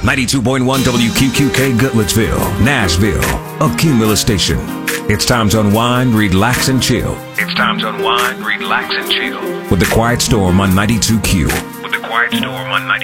92.1 WQQK Goodlettsville, Nashville, a Cumulus station. It's time to unwind, relax, and chill. It's time to unwind, relax, and chill with The Quiet Storm on 92Q.